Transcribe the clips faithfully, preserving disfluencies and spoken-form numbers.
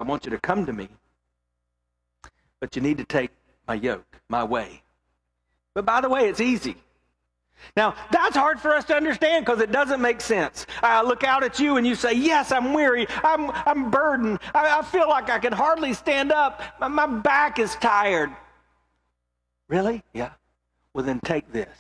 want you to come to me, but you need to take my yoke, my way. But by the way, it's easy. Now, that's hard for us to understand because it doesn't make sense. I look out at you and you say, yes, I'm weary, I'm, I'm burdened, I, I feel like I can hardly stand up, my, my back is tired. Really? Yeah. Well, then take this.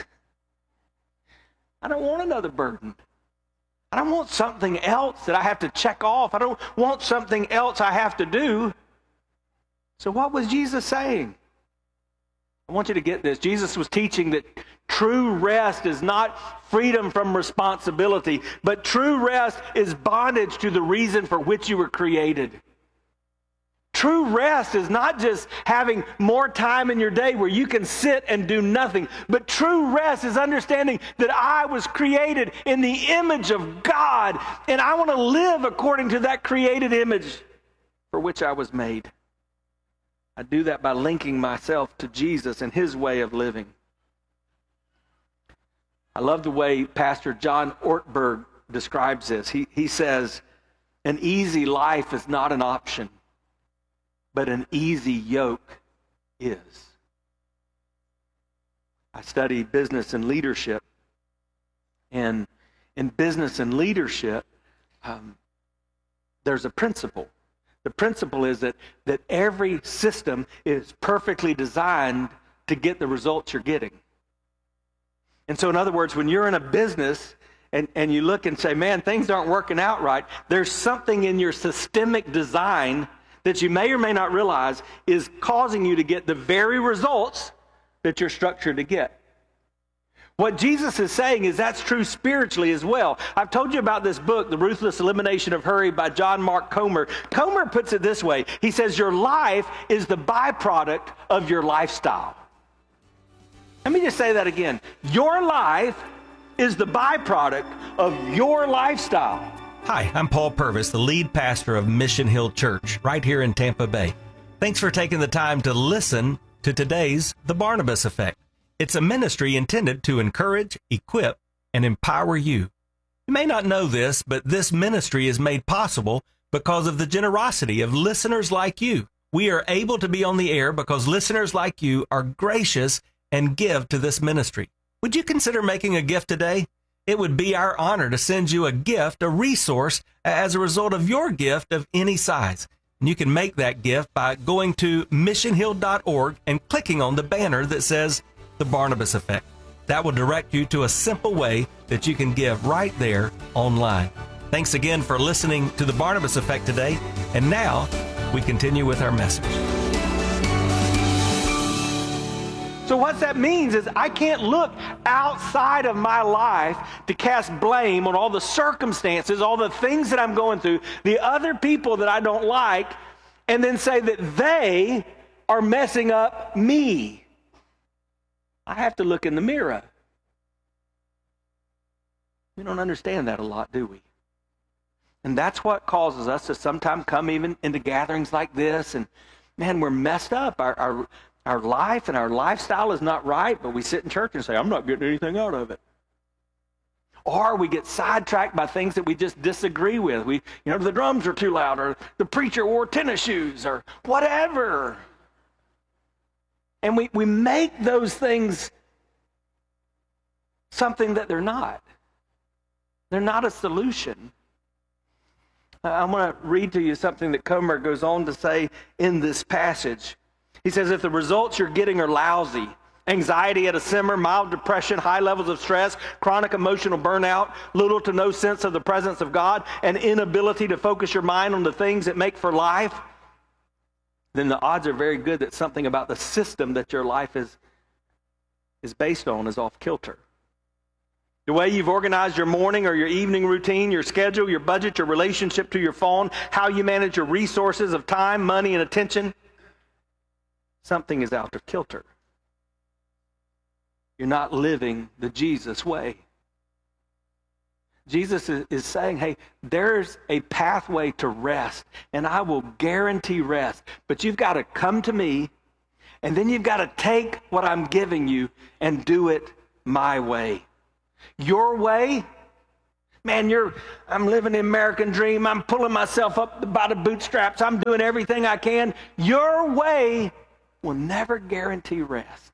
I don't want another burden. I don't want something else that I have to check off. I don't want something else I have to do. So what was Jesus saying? I want you to get this. Jesus was teaching that true rest is not freedom from responsibility, but true rest is bondage to the reason for which you were created. True rest is not just having more time in your day where you can sit and do nothing, but true rest is understanding that I was created in the image of God, and I want to live according to that created image for which I was made. I do that by linking myself to Jesus and his way of living. I love the way Pastor John Ortberg describes this. He, he says, an easy life is not an option, but an easy yoke is. I study business and leadership. And in business and leadership, um, there's a principle. The principle is that, that every system is perfectly designed to get the results you're getting. And so in other words, when you're in a business and, and you look and say, man, things aren't working out right, there's something in your systemic design that you may or may not realize is causing you to get the very results that you're structured to get. What Jesus is saying is that's true spiritually as well. I've told you about this book, The Ruthless Elimination of Hurry by John Mark Comer. Comer puts it this way. He says, your life is the byproduct of your lifestyle. Let me just say that again. Your life is the byproduct of your lifestyle. Hi, I'm Paul Purvis, the lead pastor of Mission Hill Church right here in Tampa Bay. Thanks for taking the time to listen to today's The Barnabas Effect. It's a ministry intended to encourage, equip, and empower you. You may not know this, but this ministry is made possible because of the generosity of listeners like you. We are able to be on the air because listeners like you are gracious and give to this ministry. Would you consider making a gift today? It would be our honor to send you a gift, a resource, as a result of your gift of any size. And you can make that gift by going to mission hill dot org and clicking on the banner that says The Barnabas Effect. That will direct you to a simple way that you can give right there online. Thanks again for listening to The Barnabas Effect today. And now we continue with our message. So what that means is I can't look outside of my life to cast blame on all the circumstances, all the things that I'm going through, the other people that I don't like, and then say that they are messing up me. I have to look in the mirror. We don't understand that a lot, do we? And that's what causes us to sometimes come even into gatherings like this, and man, we're messed up. Our, our Our life and our lifestyle is not right, but we sit in church and say, I'm not getting anything out of it. Or we get sidetracked by things that we just disagree with. We, you know, the drums are too loud, or the preacher wore tennis shoes, or whatever. And we, we make those things something that they're not. They're not a solution. I'm going to read to you something that Comer goes on to say in this passage. He says, if the results you're getting are lousy, anxiety at a simmer, mild depression, high levels of stress, chronic emotional burnout, little to no sense of the presence of God, and inability to focus your mind on the things that make for life, then the odds are very good that something about the system that your life is, is based on is off kilter. The way you've organized your morning or your evening routine, your schedule, your budget, your relationship to your phone, how you manage your resources of time, money, and attention, something is out of kilter. You're not living the Jesus way. Jesus is, is saying, hey, there's a pathway to rest, and I will guarantee rest. But you've got to come to me, and then you've got to take what I'm giving you and do it my way. Your way, Man, you're, I'm living the American dream. I'm pulling myself up by the bootstraps. I'm doing everything I can. Your way will never guarantee rest.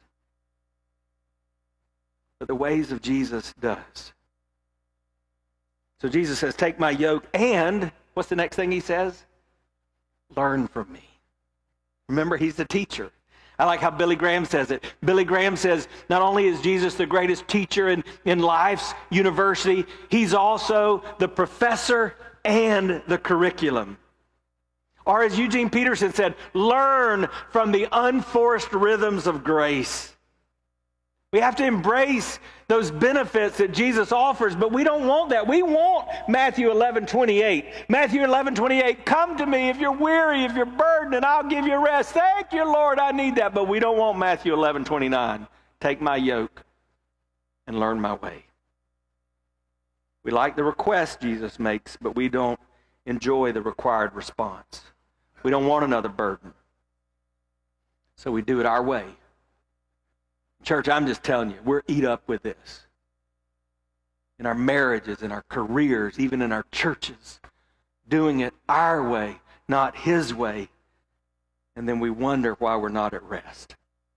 But the ways of Jesus does. So Jesus says, take my yoke, and what's the next thing he says? Learn from me. Remember, he's the teacher. I like how Billy Graham says it. Billy Graham says, not only is Jesus the greatest teacher in, in life's university, he's also the professor and the curriculum. Or as Eugene Peterson said, learn from the unforced rhythms of grace. We have to embrace those benefits that Jesus offers, but we don't want that. We want Matthew eleven twenty-eight. Matthew eleven twenty-eight, come to me if you're weary, if you're burdened, and I'll give you rest. Thank you, Lord, I need that. But we don't want Matthew eleven twenty-nine. Take my yoke and learn my way. We like the request Jesus makes, but we don't enjoy the required response. We don't want another burden. So we do it our way. Church, I'm just telling you, we're eat up with this. In our marriages, in our careers, even in our churches. Doing it our way, not his way. And then we wonder why we're not at rest.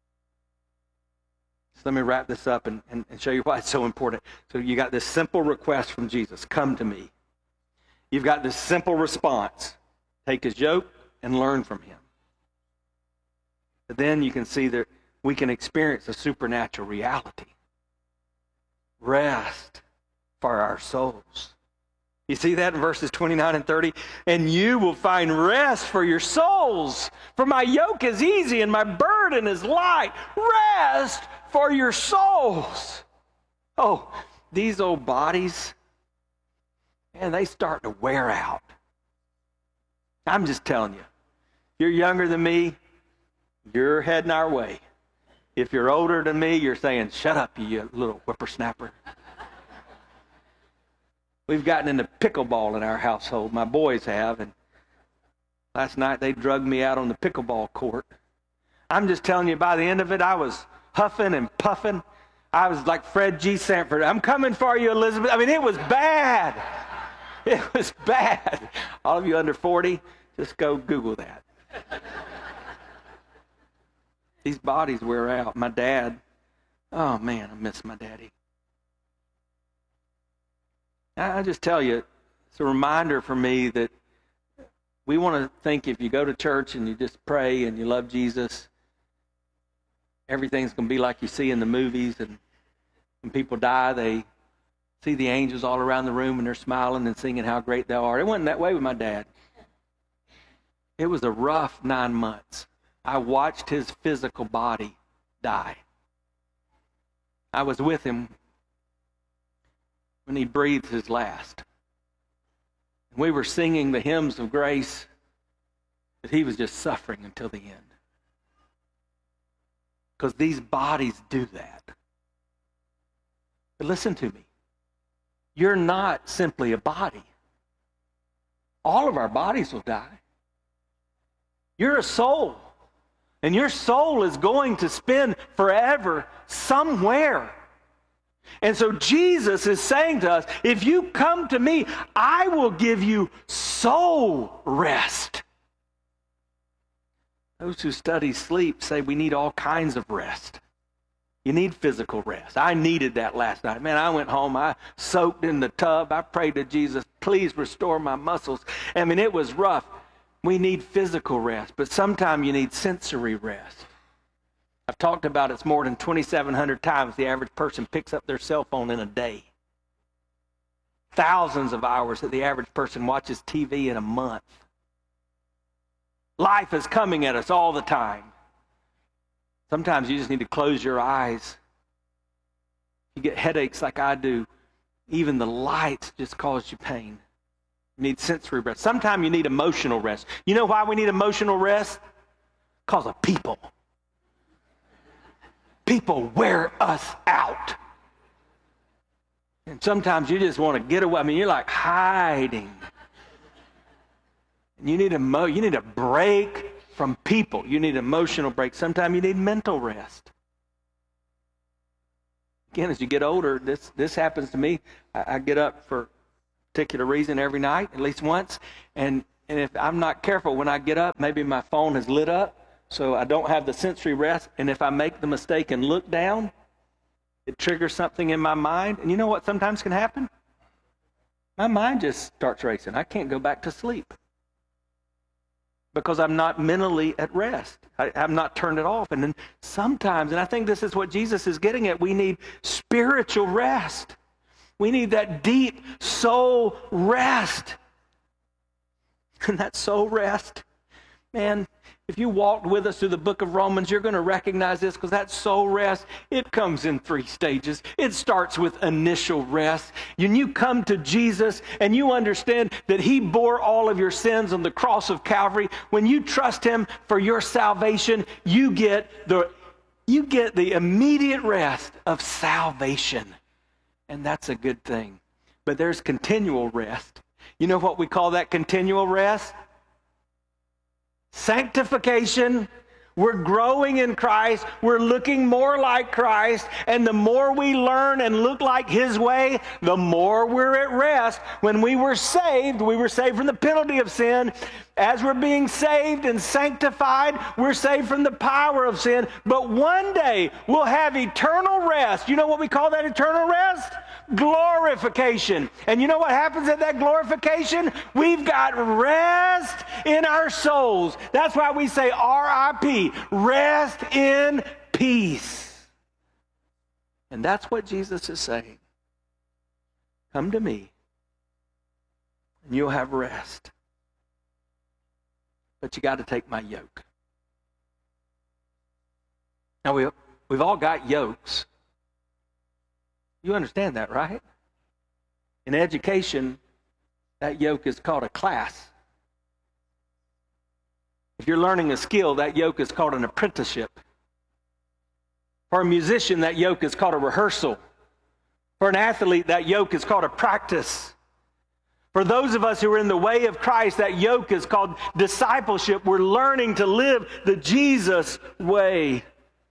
So let me wrap this up and, and, and show you why it's so important. So you got this simple request from Jesus, come to me. You've got this simple response, take his yoke and learn from him. But then you can see that we can experience a supernatural reality. Rest for our souls. You see that in verses twenty-nine and thirty? And you will find rest for your souls. For my yoke is easy and my burden is light. Rest for your souls. Oh, these old bodies, man, they start to wear out. I'm just telling you. If you're younger than me, you're heading our way. If you're older than me, you're saying, shut up, you little whippersnapper. We've gotten into pickleball in our household. My boys have. And last night they drugged me out on the pickleball court. I'm just telling you, by the end of it, I was huffing and puffing. I was like Fred G. Sanford. I'm coming for you, Elizabeth. I mean, it was bad. It was bad. All of you under forty, just go Google that. These bodies wear out. My dad, oh man, I miss my daddy. I just tell you, it's a reminder for me that we want to think if you go to church and you just pray and you love Jesus, everything's going to be like you see in the movies. And when people die, they see the angels all around the room and they're smiling and singing how great they are. It wasn't that way with my dad. It was a rough nine months. I watched his physical body die. I was with him when he breathed his last. We were singing the hymns of grace, but he was just suffering until the end. Because these bodies do that. But listen to me. You're not simply a body. All of our bodies will die. You're a soul. And your soul is going to spend forever somewhere. And so Jesus is saying to us, if you come to me, I will give you soul rest. Those who study sleep say we need all kinds of rest. You need physical rest. I needed that last night. Man, I went home, I soaked in the tub, I prayed to Jesus, please restore my muscles. I mean, it was rough. We need physical rest, but sometimes you need sensory rest. I've talked about it's more than twenty-seven hundred times the average person picks up their cell phone in a day. Thousands of hours that the average person watches T V in a month. Life is coming at us all the time. Sometimes you just need to close your eyes. You get headaches like I do. Even the lights just cause you pain. You need sensory rest. Sometimes you need emotional rest. You know why we need emotional rest? Because of people. People wear us out. And sometimes you just want to get away. I mean, you're like hiding. And you need a mo- you need a break from people. You need emotional break. Sometimes you need mental rest. Again, as you get older, this this happens to me. I, I get up for particular reason every night, at least once. And, and if I'm not careful when I get up, maybe my phone has lit up, so I don't have the sensory rest. And if I make the mistake and look down, it triggers something in my mind. And you know what sometimes can happen? My mind just starts racing. I can't go back to sleep because I'm not mentally at rest. I, I've not turned it off. And then sometimes, and I think this is what Jesus is getting at, we need spiritual rest. We need that deep soul rest. And that soul rest, man, if you walked with us through the book of Romans, you're going to recognize this, because that soul rest, it comes in three stages. It starts with initial rest. When you come to Jesus and you understand that he bore all of your sins on the cross of Calvary, when you trust him for your salvation, you get the, you get the immediate rest of salvation. And that's a good thing. But there's continual rest. You know what we call that continual rest? Sanctification. We're growing in Christ. We're looking more like Christ. And the more we learn and look like his way, the more we're at rest. When we were saved, we were saved from the penalty of sin. As we're being saved and sanctified, we're saved from the power of sin. But one day, we'll have eternal rest. You know what we call that eternal rest? Glorification. And you know what happens at that glorification? We've got rest in our souls. That's why we say R I P, rest in peace. And that's what Jesus is saying. Come to me, and you'll have rest. But you got to take my yoke. Now, we, we've all got yokes. You understand that, right? In education, that yoke is called a class. If you're learning a skill, that yoke is called an apprenticeship. For a musician, that yoke is called a rehearsal. For an athlete, that yoke is called a practice. For those of us who are in the way of Christ, that yoke is called discipleship. We're learning to live the Jesus way.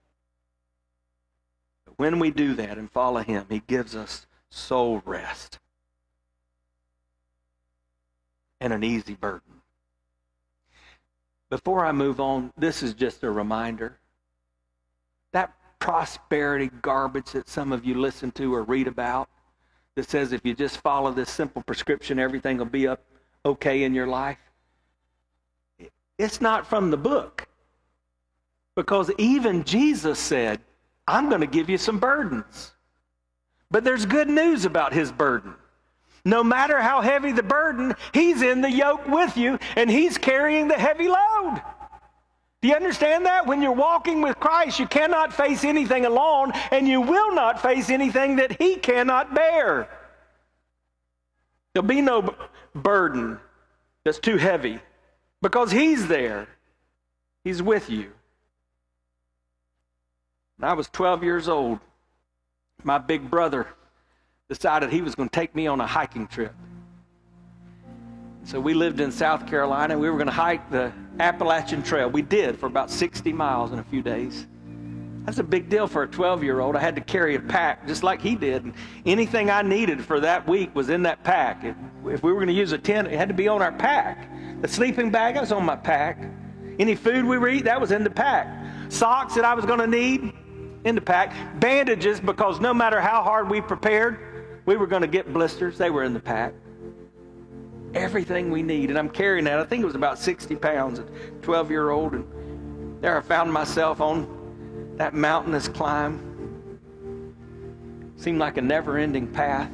When we do that and follow him, he gives us soul rest and an easy burden. Before I move on, this is just a reminder. That prosperity garbage that some of you listen to or read about, that says if you just follow this simple prescription, everything will be up okay in your life. It's not from the book. Because even Jesus said, I'm going to give you some burdens. But there's good news about his burden. No matter how heavy the burden, he's in the yoke with you, and he's carrying the heavy load. Do you understand that? When you're walking with Christ, you cannot face anything alone, and you will not face anything that he cannot bear. There'll be no b- burden that's too heavy, because he's there. He's with you. When I was twelve years old, my big brother decided he was going to take me on a hiking trip. So we lived in South Carolina. We were going to hike the Appalachian Trail. We did for about sixty miles in a few days. That's a big deal for a twelve-year-old. I had to carry a pack just like he did. And anything I needed for that week was in that pack. If, if we were going to use a tent, it had to be on our pack. The sleeping bag, that was on my pack. Any food we were eating, that was in the pack. Socks that I was going to need, in the pack. Bandages, because no matter how hard we prepared, we were going to get blisters. They were in the pack. Everything we need. And I'm carrying that. I think it was about sixty pounds at twelve-year-old. And there I found myself on that mountainous climb. Seemed like a never-ending path.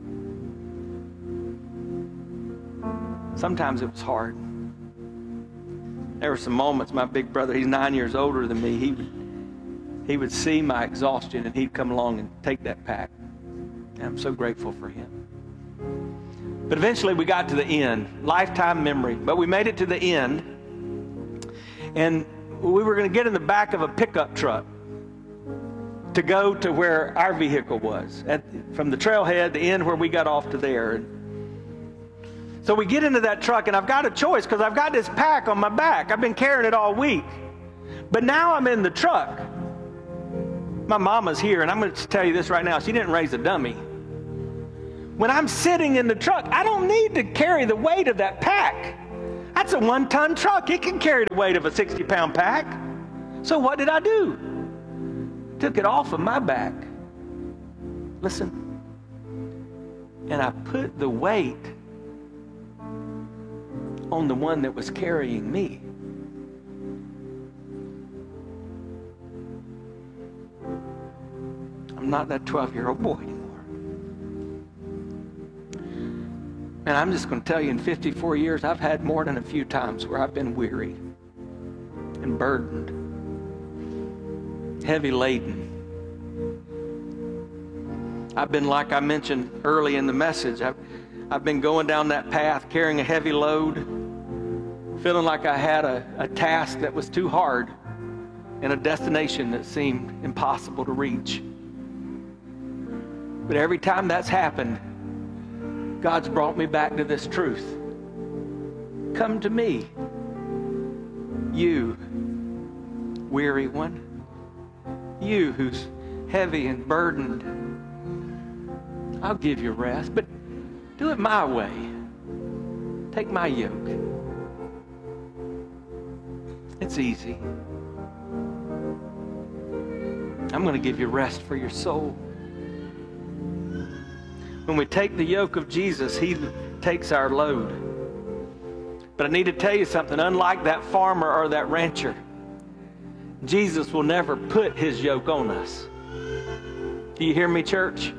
Sometimes it was hard. There were some moments, my big brother, he's nine years older than me, he would He would see my exhaustion, and he'd come along and take that pack. And I'm so grateful for him. But eventually we got to the end. Lifetime memory. But we made it to the end. And we were going to get in the back of a pickup truck to go to where our vehicle was. At, from the trailhead, the end where we got off to there. And so we get into that truck, and I've got a choice because I've got this pack on my back. I've been carrying it all week. But now I'm in the truck. My mama's here, and I'm going to tell you this right now. She didn't raise a dummy. When I'm sitting in the truck, I don't need to carry the weight of that pack. That's a one-ton truck. It can carry the weight of a sixty-pound pack. So what did I do? Took it off of my back. Listen. And I put the weight on the one that was carrying me. I'm not that twelve-year-old boy anymore. And I'm just going to tell you, in fifty-four years, I've had more than a few times where I've been weary and burdened, heavy laden. I've been, like I mentioned early in the message, I've, I've been going down that path, carrying a heavy load, feeling like I had a, a task that was too hard and a destination that seemed impossible to reach. But every time that's happened, God's brought me back to this truth. Come to me, you weary one, you who's heavy and burdened. I'll give you rest, but do it my way. Take my yoke. It's easy. I'm going to give you rest for your soul. When we take the yoke of Jesus, he takes our load. But I need to tell you something. Unlike that farmer or that rancher, Jesus will never put his yoke on us. Do you hear me, church?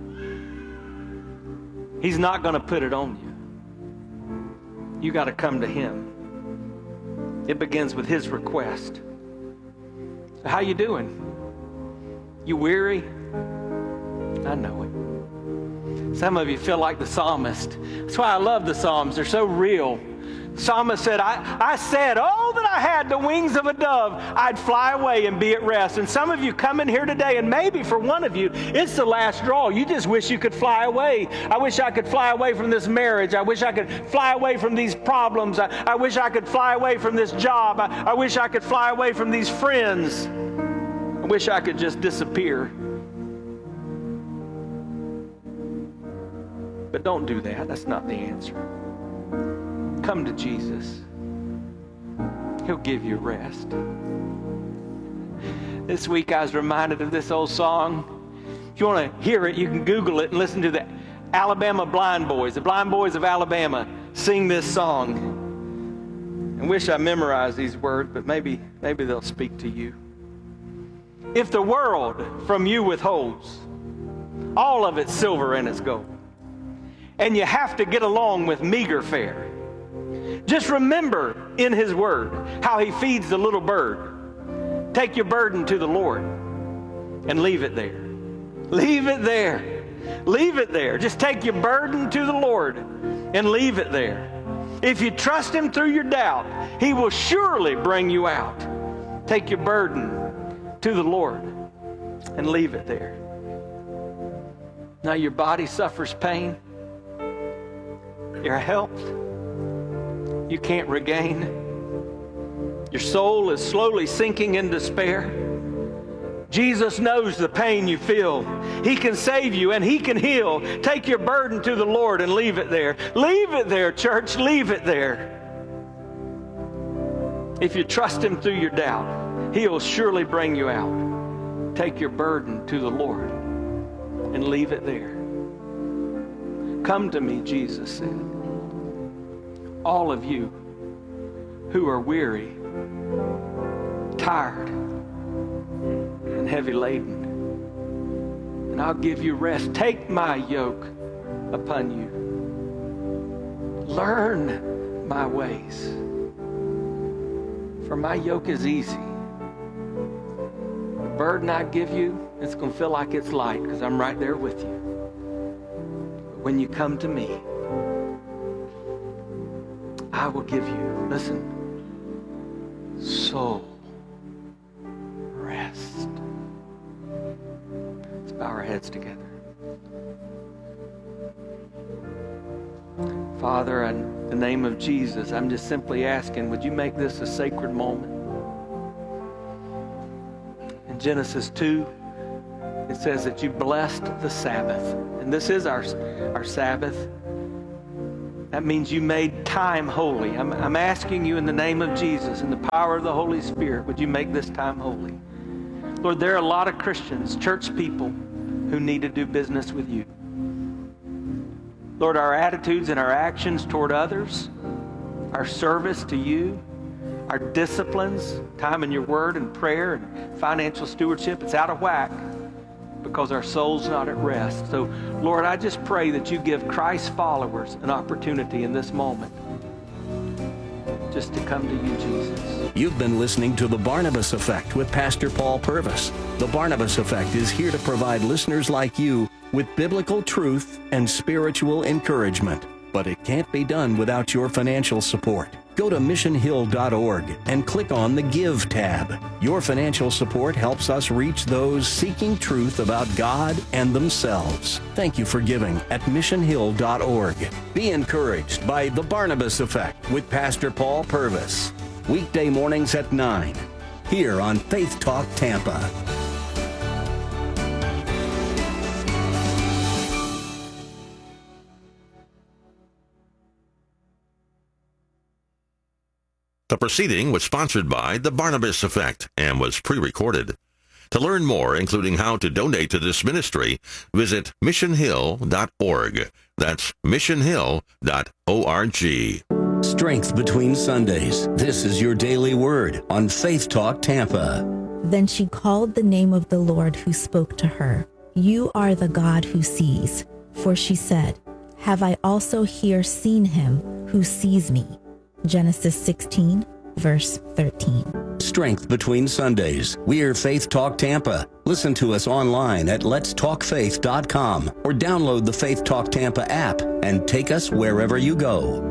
He's not going to put it on you. You got to come to him. It begins with his request. So how you doing? You weary? I know it. Some of you feel like the psalmist. That's why I love the Psalms. They're so real. The psalmist said, I, I said, oh, that I had the wings of a dove, I'd fly away and be at rest. And some of you come in here today, and maybe for one of you, it's the last straw. You just wish you could fly away. I wish I could fly away from this marriage. I wish I could fly away from these problems. I, I wish I could fly away from this job. I, I wish I could fly away from these friends. I wish I could just disappear. But don't do that. That's not the answer. Come to Jesus. He'll give you rest. This week I was reminded of this old song. If you want to hear it, you can Google it and listen to the Alabama Blind Boys. The Blind Boys of Alabama sing this song. I wish I memorized these words, but maybe, maybe they'll speak to you. If the world from you withholds all of its silver and its gold, and you have to get along with meager fare, just remember in his word how he feeds the little bird. Take your burden to the Lord and leave it there. Leave it there. Leave it there. Just take your burden to the Lord and leave it there. If you trust him through your doubt, he will surely bring you out. Take your burden to the Lord and leave it there. Now your body suffers pain. Your health you can't regain. Your soul is slowly sinking in despair. Jesus knows the pain you feel. He can save you and he can heal. Take your burden to the Lord and leave it there. Leave it there, church. Leave it there. If you trust him through your doubt, he'll surely bring you out. Take your burden to the Lord and leave it there. Come to me, Jesus said. All of you who are weary, tired, and heavy laden, and I'll give you rest. Take my yoke upon you. Learn my ways, for my yoke is easy. The burden I give you, it's going to feel like it's light because I'm right there with you. But when you come to me, I will give you, listen, soul rest. Let's bow our heads together. Father, in the name of Jesus, I'm just simply asking, would you make this a sacred moment? In Genesis two, it says that you blessed the Sabbath. And this is our, our Sabbath. That means you made time holy. I'm, I'm asking you in the name of Jesus, in the power of the Holy Spirit, would you make this time holy? Lord, there are a lot of Christians, church people, who need to do business with you. Lord, our attitudes and our actions toward others, our service to you, our disciplines, time in your word and prayer and financial stewardship, it's out of whack because our soul's not at rest. So, Lord, I just pray that you give Christ's followers an opportunity in this moment just to come to you, Jesus. You've been listening to The Barnabas Effect with Pastor Paul Purvis. The Barnabas Effect is here to provide listeners like you with biblical truth and spiritual encouragement. But it can't be done without your financial support. Go to mission hill dot org and click on the Give tab. Your financial support helps us reach those seeking truth about God and themselves. Thank you for giving at mission hill dot org. Be encouraged by The Barnabas Effect with Pastor Paul Purvis. Weekday mornings at nine, here on Faith Talk Tampa. The proceeding was sponsored by The Barnabas Effect and was pre-recorded. To learn more, including how to donate to this ministry, visit mission hill dot org. That's mission hill dot org. Strength between Sundays. This is your daily word on Faith Talk Tampa. Then she called the name of the Lord who spoke to her. You are the God who sees. For she said, have I also here seen him who sees me? Genesis sixteen, verse thirteen. Strength between Sundays. We're Faith Talk Tampa. Listen to us online at lets talk faith dot com or download the Faith Talk Tampa app and take us wherever you go.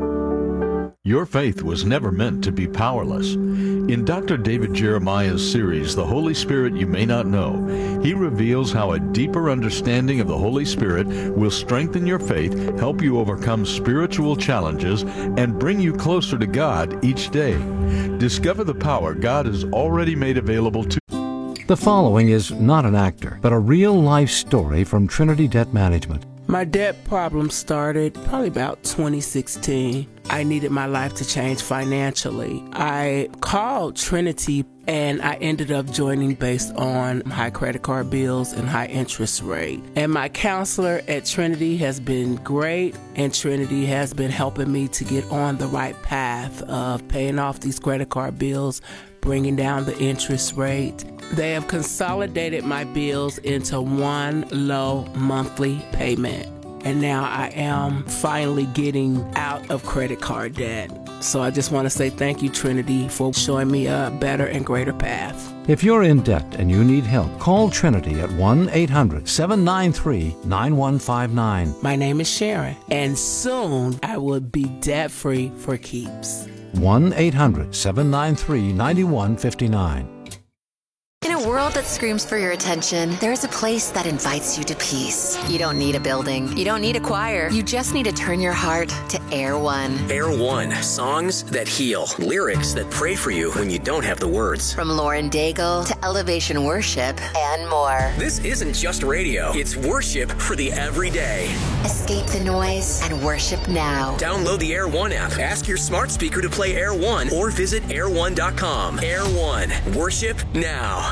Your faith was never meant to be powerless. In Doctor David Jeremiah's series, The Holy Spirit You May Not Know, he reveals how a deeper understanding of the Holy Spirit will strengthen your faith, help you overcome spiritual challenges, and bring you closer to God each day. Discover the power God has already made available to you. The following is not an actor, but a real-life story from Trinity Debt Management. My debt problem started probably about twenty sixteen. I needed my life to change financially. I called Trinity and I ended up joining based on high credit card bills and high interest rate. And my counselor at Trinity has been great, and Trinity has been helping me to get on the right path of paying off these credit card bills, bringing down the interest rate. They have consolidated my bills into one low monthly payment. And now I am finally getting out of credit card debt. So I just want to say thank you, Trinity, for showing me a better and greater path. If you're in debt and you need help, call Trinity at one eight hundred seven nine three nine one five nine. My name is Sharon, and soon I will be debt-free for keeps. one eight hundred seven nine three nine one five nine. In a world that screams for your attention, there's a place that invites you to peace. You don't need a building. You don't need a choir. You just need to turn your heart to Air One. Air One. Songs that heal. Lyrics that pray for you when you don't have the words. From Lauren Daigle to Elevation Worship and more. This isn't just radio. It's worship for the everyday. Escape the noise and worship now. Download the Air One app. Ask your smart speaker to play Air One or visit air one dot com. Air One. Worship now.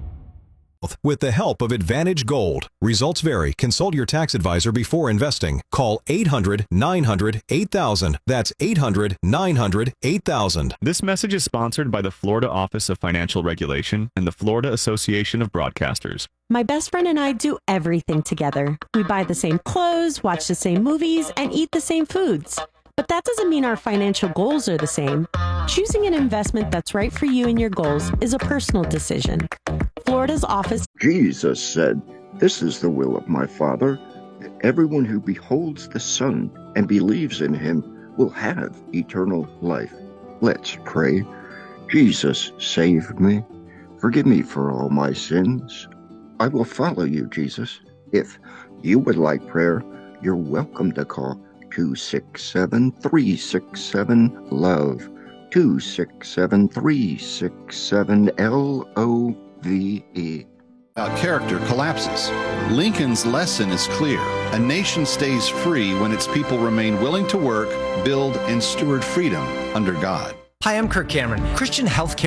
With the help of Advantage Gold. Results vary. Consult your tax advisor before investing. Call eight hundred nine hundred eight thousand. That's eight hundred nine hundred eight thousand. This message is sponsored by the Florida Office of Financial Regulation and the Florida Association of Broadcasters. My best friend and I do everything together. We buy the same clothes, watch the same movies, and eat the same foods. But that doesn't mean our financial goals are the same. Choosing an investment that's right for you and your goals is a personal decision. Florida's office. Jesus said, "This is the will of my Father, that everyone who beholds the Son and believes in him will have eternal life." Let's pray. Jesus, save me. Forgive me for all my sins. I will follow you, Jesus. If you would like prayer, you're welcome to call two six seven, three six seven, LOVE, two six seven, three six seven, L O V E. without character collapses. Lincoln's lesson is clear. A nation stays free when its people remain willing to work, build, and steward freedom under God. Hi, I'm Kirk Cameron. Christian healthcare